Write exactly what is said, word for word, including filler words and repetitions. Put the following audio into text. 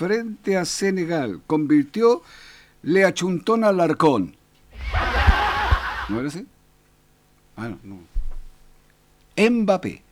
frente a Senegal. Convirtió, le achuntó al Alarcón. ¿No era así? Ah, no, no. Mbappé.